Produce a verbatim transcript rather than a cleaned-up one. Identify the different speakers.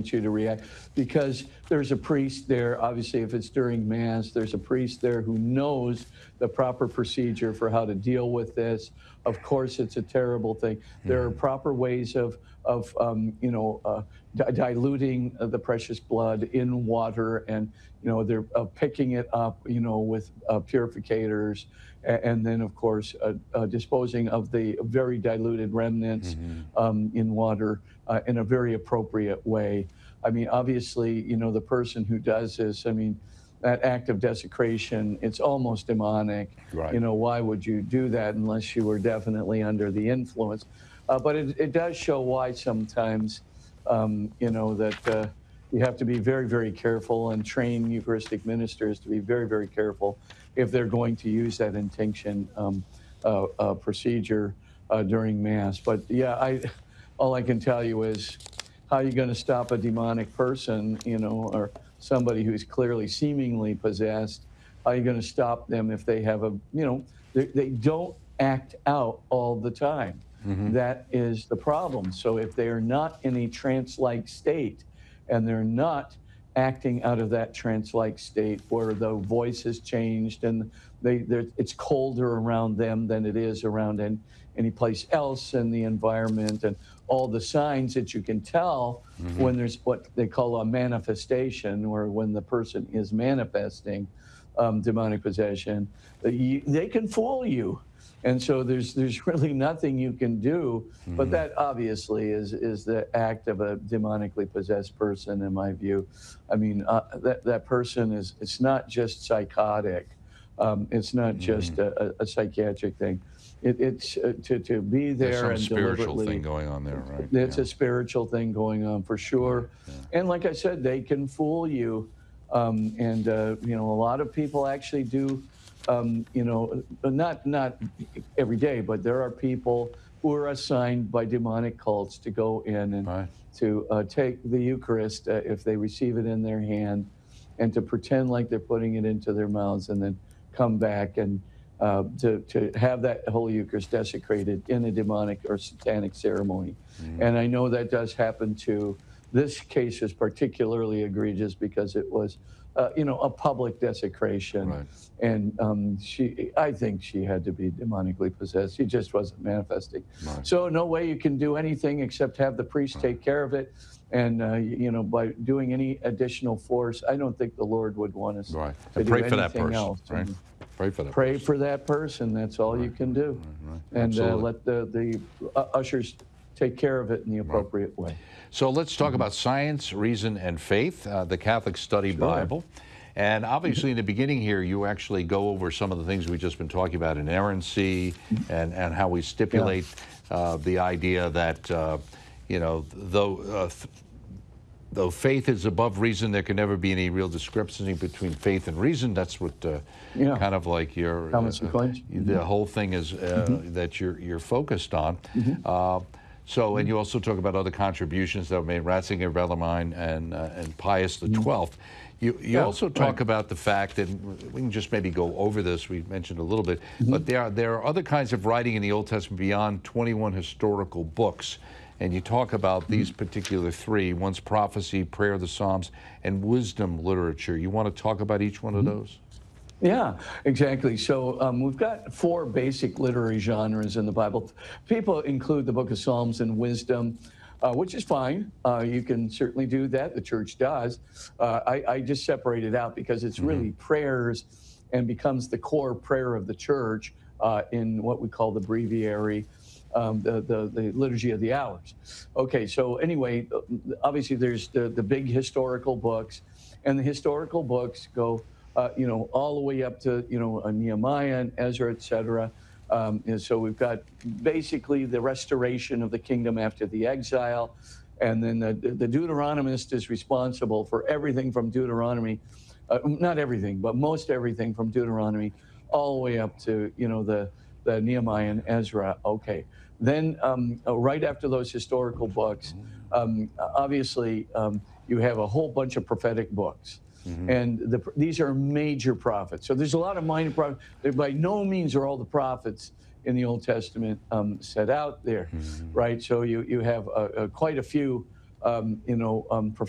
Speaker 1: wants you to react, because there's a priest there. Obviously, if it's during Mass, there's a priest there who knows the proper procedure for how to deal with this. Of course, it's a terrible thing. There are proper ways of, of um, you know, uh, di diluting uh, the precious blood in water, and, you know, they're uh, picking it up, you know, with uh, purificators, and, and then, of course, uh, uh, disposing of the very diluted remnants
Speaker 2: Mm-hmm.
Speaker 1: um, in water uh, in a very appropriate way. I mean, obviously, you know, the person who does this, I mean, that act of desecration, it's almost demonic.
Speaker 2: Right.
Speaker 1: You know, why would you do that unless you were definitely under the influence? Uh, but it, it does show why sometimes, um, you know, that uh, you have to be very, very careful, and train Eucharistic ministers to be very, very careful if they're going to use that intinction um, uh, uh, procedure uh, during Mass. But yeah, I, all I can tell you is, how are you going to stop a demonic person, you know, or somebody who's clearly seemingly possessed? How are you going to stop them if they have a, you know, they, they don't act out all the time?
Speaker 2: Mm-hmm.
Speaker 1: That is the problem. So if they are not in a trance-like state, and they're not acting out of that trance-like state where the voice has changed and they, it's colder around them than it is around any, any place else in the environment, and all the signs that you can tell
Speaker 2: Mm-hmm.
Speaker 1: when there's what they call a manifestation, or when the person is manifesting um, demonic possession, you, they can fool you. And so there's there's really nothing you can do,
Speaker 2: Mm-hmm.
Speaker 1: but that obviously is is the act of a demonically possessed person, in my view. I mean, uh, that that person is, it's not just psychotic, um, it's not just
Speaker 2: Mm-hmm.
Speaker 1: a, a psychiatric thing. It, it's uh, to to be there
Speaker 2: There's some
Speaker 1: and
Speaker 2: spiritual
Speaker 1: deliberately.
Speaker 2: thing going on there, right?
Speaker 1: It's
Speaker 2: Yeah.
Speaker 1: a spiritual thing going on for sure,
Speaker 2: Yeah.
Speaker 1: and like I said, they can fool you, um, and uh, you know, a lot of people actually do. Um, you know, not not every day, but there are people who are assigned by demonic cults to go in and
Speaker 2: Right.
Speaker 1: to uh, take the Eucharist uh, if they receive it in their hand, and to pretend like they're putting it into their mouths, and then come back and uh, to, to have that Holy Eucharist desecrated in a demonic or satanic ceremony.
Speaker 2: Mm-hmm.
Speaker 1: And I know that does happen too. This case is particularly egregious because it was, uh, you know, a public desecration.
Speaker 2: Right.
Speaker 1: And um, she, I think she had to be demonically possessed. She just wasn't manifesting.
Speaker 2: Right.
Speaker 1: So no way you can do anything except have the priest
Speaker 2: Right.
Speaker 1: take care of it. And, uh, you know, by doing any additional force, I don't think the Lord would want us
Speaker 2: Right.
Speaker 1: to
Speaker 2: And
Speaker 1: do
Speaker 2: pray for that
Speaker 1: anything
Speaker 2: person,
Speaker 1: else.
Speaker 2: right?
Speaker 1: And
Speaker 2: Pray for that
Speaker 1: pray
Speaker 2: person.
Speaker 1: for that person. That's all you
Speaker 2: Right.
Speaker 1: can do.
Speaker 2: Right.
Speaker 1: And uh,
Speaker 2: Absolutely.
Speaker 1: let the, the uh, ushers take care of it in the appropriate way.
Speaker 2: So let's talk about science, reason, and faith, uh, the Catholic Study
Speaker 1: Sure.
Speaker 2: Bible. And obviously, in the beginning here, you actually go over some of the things we've just been talking about, inerrancy, and, and how we stipulate uh, the idea that, uh, you know, though, uh, th though faith is above reason, there can never be any real discrepancy between faith and reason. That's what uh,
Speaker 1: Yeah.
Speaker 2: kind of like your,
Speaker 1: Thomas
Speaker 2: uh,
Speaker 1: Aquinas.
Speaker 2: the whole thing is uh,
Speaker 1: Mhm.
Speaker 2: that you're, you're focused on.
Speaker 1: Mhm.
Speaker 2: Uh, So, and you also talk about other contributions that were made, Ratzinger, Bellarmine, and, uh, and Pius the twelfth. You, you
Speaker 1: Yeah,
Speaker 2: also talk
Speaker 1: right.
Speaker 2: about the fact that, we can just maybe go over this, we mentioned a little bit,
Speaker 1: Mhm.
Speaker 2: but there are, there are other kinds of writing in the Old Testament beyond twenty-one historical books. And you talk about these particular three. One's prophecy, prayer of the Psalms, and wisdom literature. You want to talk about each one of those?
Speaker 1: Yeah, exactly. So um, we've got four basic literary genres in the Bible. People include the Book of Psalms and Wisdom, uh, which is fine. Uh, you can certainly do that. The church does. Uh, I, I just separate it out because it's really
Speaker 2: Mm-hmm.
Speaker 1: prayers, and becomes the core prayer of the church uh, in what we call the breviary. Um, the, the, the liturgy of the hours. Okay, so anyway, obviously there's the, the big historical books, and the historical books go, uh, you know, all the way up to, you know, Nehemiah and Ezra, et cetera. Um, and so we've got basically the restoration of the kingdom after the exile, and then the, the Deuteronomist is responsible for everything from Deuteronomy, uh, not everything, but most everything from Deuteronomy, all the way up to, you know, the, the Nehemiah and Ezra. Okay. Then um, uh, right after those historical books, um, obviously um, you have a whole bunch of prophetic books. Mm-hmm. And the, these are major prophets. So there's a lot of minor prophets. By no means are all the prophets in the Old Testament um, set out there, mm-hmm. right? So you, you have uh, uh, quite a few, um, you know, um,